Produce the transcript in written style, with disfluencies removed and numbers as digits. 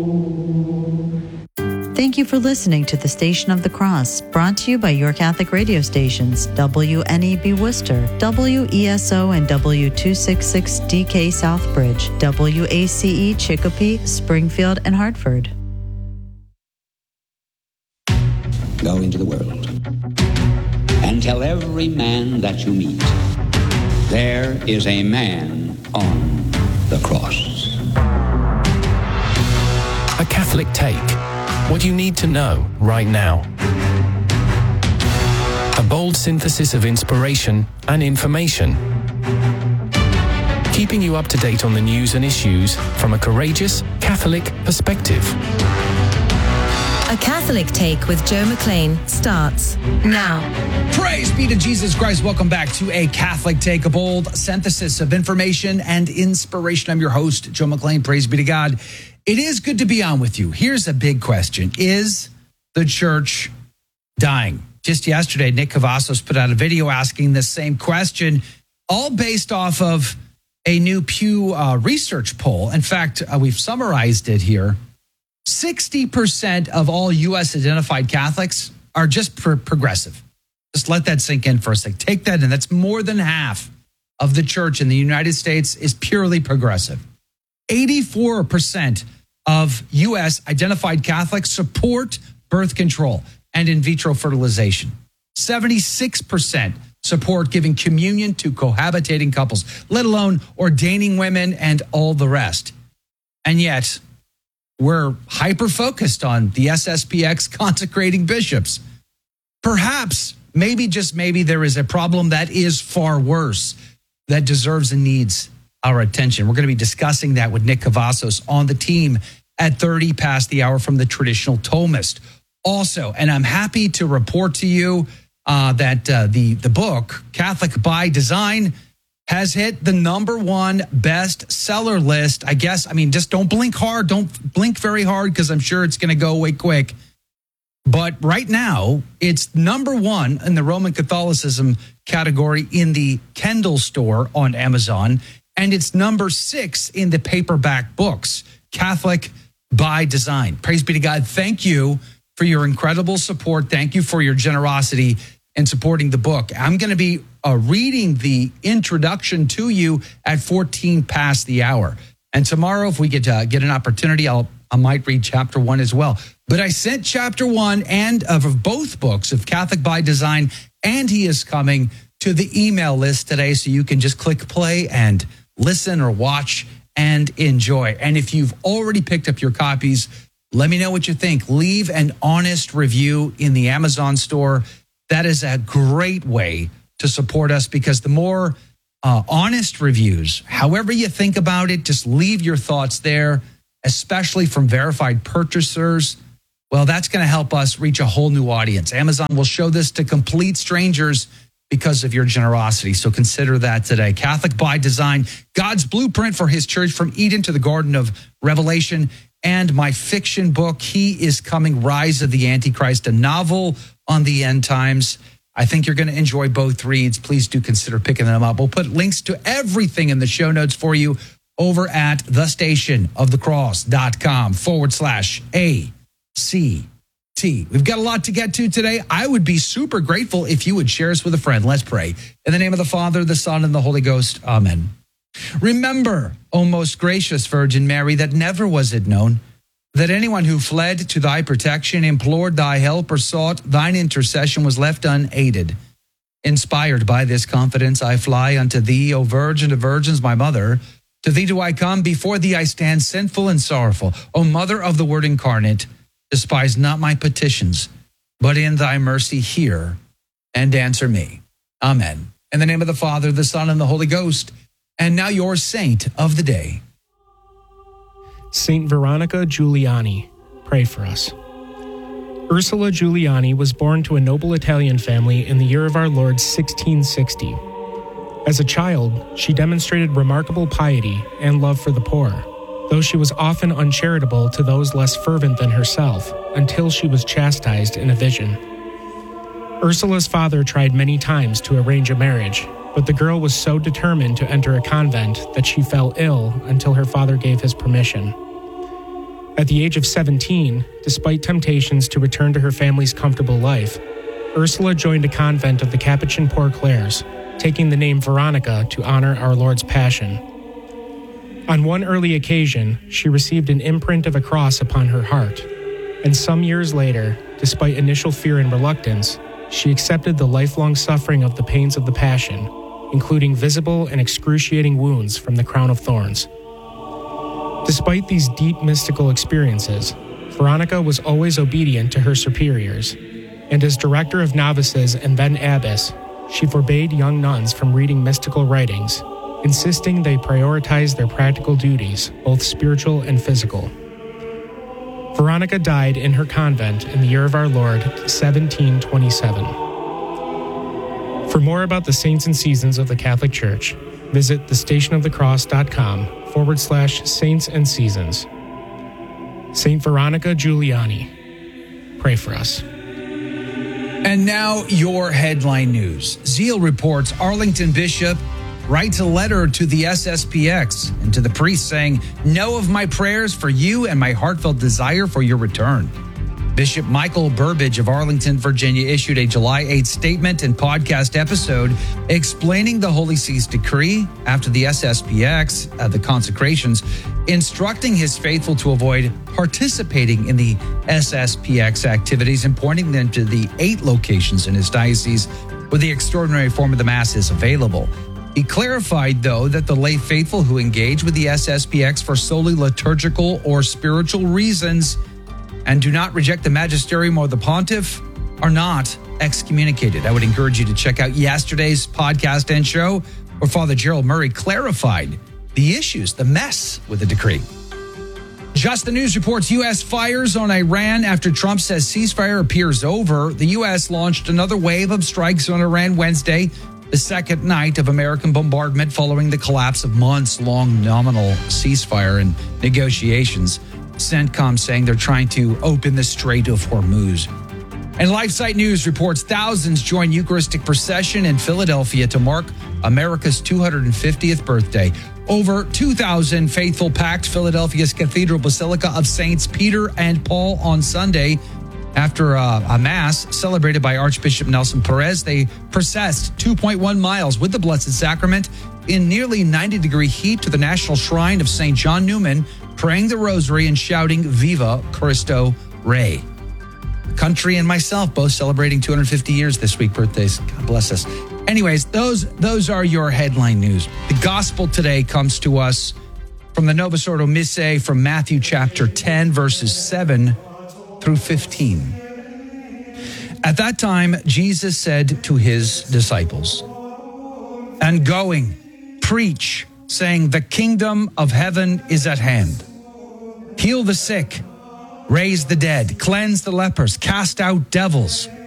Thank you for listening to the Station of the Cross, brought to you by your Catholic radio stations, WNEB Worcester, WESO and W266DK Southbridge, WACE Chicopee, Springfield, and Hartford. Go into the world and tell every man that you meet, there is a man on the cross. A Catholic Take. What you need to know right now. A bold synthesis of inspiration and information. Keeping you up to date on the news and issues from a courageous Catholic perspective. A Catholic Take with Joe McLean starts now. Praise be to Jesus Christ. Welcome back to A Catholic Take, a bold synthesis of information and inspiration. I'm your host, Joe McLean. Praise be to God. It is good to be on with you. Here's a big question. Is the church dying? Just yesterday, Nick Cavazos put out a video asking the same question, all based off of a new Pew research poll. In fact, we've summarized it here. 60% of all U.S. identified Catholics are just progressive. Just let that sink in for a sec. Take that in. That's more than half of the church in the United States is purely progressive. 84% of U.S. identified Catholics support birth control and in vitro fertilization. 76% support giving communion to cohabitating couples, let alone ordaining women and all the rest. And yet, we're hyper-focused on the SSPX consecrating bishops. Perhaps, maybe, just maybe, there is a problem that is far worse, that deserves and needs our attention. We're going to be discussing that with Nick Cavazos on the team at 30 past the hour from the Traditional Thomist. Also, and I'm happy to report to you that the book, Catholic by Design, has hit the #1 bestseller list. Just don't blink hard. Don't blink very hard because I'm sure it's going to go away quick. But right now, it's #1 in the Roman Catholicism category in the Kindle store on Amazon. And it's #6 in the paperback books, Catholic by Design. Praise be to God. Thank you for your incredible support. Thank you for your generosity in supporting the book. I'm going to be reading the introduction to you at 14 past the hour. And tomorrow, if we get an opportunity, I might read chapter 1 as well. But I sent chapter 1 and of both books of Catholic by Design and He is Coming to the email list today, so you can just click play and listen or watch and enjoy. And if you've already picked up your copies, let me know what you think. Leave an honest review in the Amazon store. That is a great way to support us, because the more honest reviews, however you think about it, just leave your thoughts there, especially from verified purchasers. Well, that's going to help us reach a whole new audience. Amazon will show this to complete strangers because of your generosity. So consider that today. Catholic by Design, God's blueprint for His church from Eden to the Garden of Revelation, and my fiction book, He is Coming, Rise of the Antichrist, a novel on the end times. I think you're going to enjoy both reads. Please do consider picking them up. We'll put links to everything in the show notes for you over at thestationofthecross.com/ACT. We've got a lot to get to today. I would be super grateful if you would share us with a friend. Let's pray. In the name of the Father, the Son, and the Holy Ghost. Amen. Remember, O most gracious Virgin Mary, that never was it known that anyone who fled to thy protection, implored thy help, or sought thine intercession was left unaided. Inspired by this confidence, I fly unto thee, O Virgin of Virgins, my mother. To thee do I come, before thee I stand sinful and sorrowful. O Mother of the Word incarnate, despise not my petitions, but in thy mercy hear and answer me. Amen. In the name of the Father, the Son, and the Holy Ghost. And now your saint of the day. Saint Veronica Giuliani, pray for us. Ursula Giuliani was born to a noble Italian family in the year of our Lord 1660. As a child, she demonstrated remarkable piety and love for the poor, though she was often uncharitable to those less fervent than herself, until she was chastised in a vision. Ursula's father tried many times to arrange a marriage, but the girl was so determined to enter a convent that she fell ill until her father gave his permission. At the age of 17, despite temptations to return to her family's comfortable life, Ursula joined a convent of the Capuchin Poor Clares, taking the name Veronica to honor our Lord's Passion. On one early occasion, she received an imprint of a cross upon her heart, and some years later, despite initial fear and reluctance, she accepted the lifelong suffering of the pains of the Passion, including visible and excruciating wounds from the crown of thorns. Despite these deep mystical experiences, Veronica was always obedient to her superiors, and as director of novices and then abbess, she forbade young nuns from reading mystical writings, insisting they prioritize their practical duties, both spiritual and physical. Veronica died in her convent in the year of our Lord, 1727. For more about the saints and seasons of the Catholic Church, visit thestationofthecross.com/saints and seasons. Saint Veronica Giuliani, pray for us. And now your headline news. Zeal reports Arlington Bishop writes a letter to the SSPX and to the priest saying, "Know of my prayers for you and my heartfelt desire for your return." Bishop Michael Burbidge of Arlington, Virginia, issued a July 8th statement and podcast episode explaining the Holy See's decree after the SSPX, the consecrations, instructing his faithful to avoid participating in the SSPX activities and pointing them to the 8 locations in his diocese where the extraordinary form of the Mass is available. He clarified, though, that the lay faithful who engage with the SSPX for solely liturgical or spiritual reasons and do not reject the magisterium or the pontiff are not excommunicated. I would encourage you to check out yesterday's podcast and show where Father Gerald Murray clarified the issues, the mess with the decree. Just the News reports U.S. fires on Iran after Trump says ceasefire appears over. The U.S. launched another wave of strikes on Iran Wednesday, the second night of American bombardment following the collapse of months-long nominal ceasefire and negotiations. CENTCOM saying they're trying to open the Strait of Hormuz. And LifeSite News reports thousands join Eucharistic procession in Philadelphia to mark America's 250th birthday. Over 2,000 faithful packed Philadelphia's Cathedral Basilica of Saints Peter and Paul on Sunday. After a Mass celebrated by Archbishop Nelson Perez, they processed 2.1 miles with the Blessed Sacrament in nearly 90-degree heat to the National Shrine of St. John Newman, praying the Rosary and shouting Viva Cristo Rey. The country and myself both celebrating 250 years this week, birthdays. God bless us. Anyways, those are your headline news. The gospel today comes to us from the Novus Ordo Missae from Matthew chapter 10, verses 7 through 15. At that time, Jesus said to his disciples, "And going, preach, saying, the kingdom of heaven is at hand. Heal the sick, raise the dead, cleanse the lepers, cast out devils.